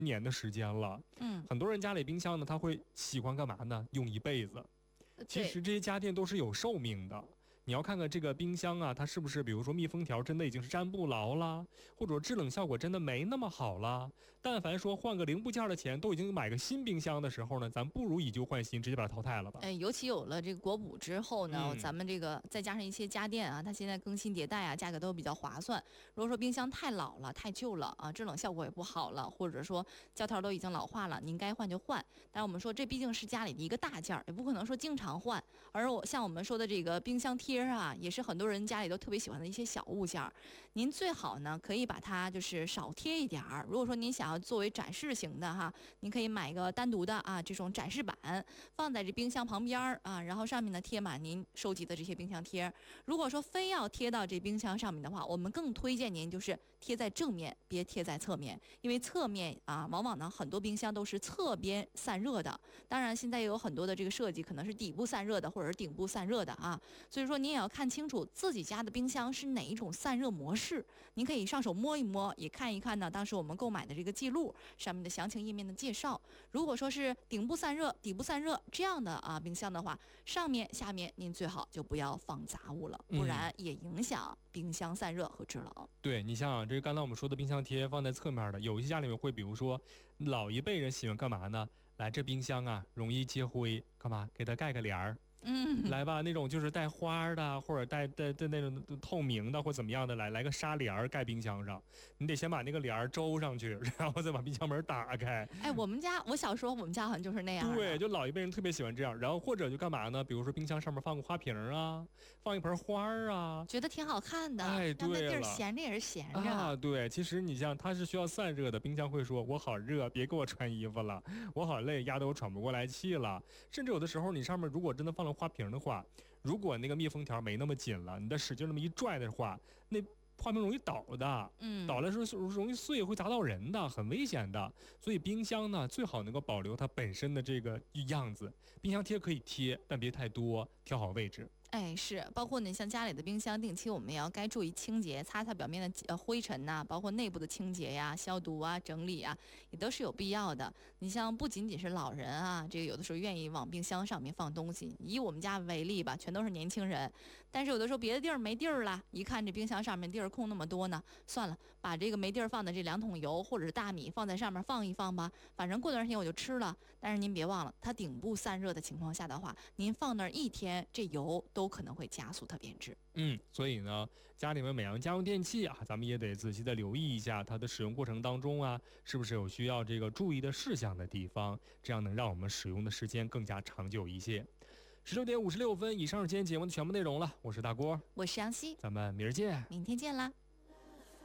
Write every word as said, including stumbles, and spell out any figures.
年的时间了。 嗯， 很多人家里冰箱呢，他会喜欢干嘛呢？用一辈子。其实这些家电都是有寿命的。你要看看这个冰箱啊，它是不是比如说密封条真的已经是粘不牢啦，或者制冷效果真的没那么好啦。但凡说换个零部件的钱都已经买个新冰箱的时候呢，咱不如以旧换新，直接把它淘汰了吧。 哎，尤其有了这个国补之后呢、 嗯、 咱们这个再加上一些家电啊，它现在更新迭代啊，价格都比较划算。如果说冰箱太老了、太旧了啊，制冷效果也不好了，或者说胶条都已经老化了，您该换就换。但是我们说这毕竟是家里的一个大件儿，也不可能说经常换。而我像我们说的这个冰箱贴啊，也是很多人家里都特别喜欢的一些小物件儿。您最好呢可以把它就是少贴一点儿。如果说您想要作为展示型的哈，您可以买一个单独的啊这种展示板，放在这冰箱旁边啊，然后上面呢贴满您收集的这些冰箱贴。如果说非要贴到这冰箱上面的话，我们更推荐您就是贴在正面，别贴在侧面，因为侧面啊，往往呢很多冰箱都是侧边散热的。当然现在也有很多的这个设计可能是底部散热的，或者是顶部散热的啊，所以说您也要看清楚自己家的冰箱是哪一种散热模式。您可以上手摸一摸，也看一看呢当时我们购买的这个记录上面的详情页面的介绍。如果说是顶部散热、底部散热这样的啊冰箱的话，上面下面您最好就不要放杂物了，不然也影响冰箱散热和制冷。 嗯、对，你像这刚才我们说的冰箱贴放在侧面的，有一些家里面会比如说老一辈人喜欢干嘛呢？来，这冰箱啊容易接灰，干嘛给它盖个帘儿。 嗯， 来吧，那种就是带花的，或者带带带那种透明的，或怎么样的，来来个纱帘儿盖冰箱上。你得先把那个帘儿周上去，然后再把冰箱门打开。 哎，我们家我小时候我们家好像就是那样。 对，就老一辈人特别喜欢这样。然后或者就干嘛呢？比如说冰箱上面放个花瓶啊，放一盆花啊， 觉得挺好看的。 哎，对了， 让那地儿闲着也是闲着啊。对，其实你像它是需要散热的，冰箱会说：“我好热，别给我穿衣服了，我好累，压得我喘不过来气了。”甚至有的时候，你上面如果真的放了花瓶的话，如果那个密封条没那么紧了，你的使劲那么一拽的话，那花瓶容易倒的， 嗯， 倒了时候容易碎，会砸到人的，很危险的。所以冰箱呢，最好能够保留它本身的这个样子。冰箱贴可以贴，但别太多，挑好位置。 哎，是，包括你像家里的冰箱，定期我们也要该注意清洁，擦擦表面的呃灰尘呐、啊，包括内部的清洁呀、消毒啊、整理啊，也都是有必要的。你像不仅仅是老人啊，这个有的时候愿意往冰箱上面放东西，以我们家为例吧，全都是年轻人，但是有的时候别的地儿没地儿了，一看这冰箱上面地儿空那么多呢，算了，把这个没地儿放的这两桶油或者是大米放在上面放一放吧，反正过段时间我就吃了。但是您别忘了，它顶部散热的情况下的话，您放那儿一天，这油都都可能会加速它变质。 嗯，所以呢，家里面每样家用电器啊，咱们也得仔细的留意一下它的使用过程当中啊，是不是有需要这个注意的事项的地方，这样能让我们使用的时间更加长久一些。十六点五十六分，以上是今天节目的全部内容了。我是大郭， 我是杨希， 咱们明儿见， 明天见啦。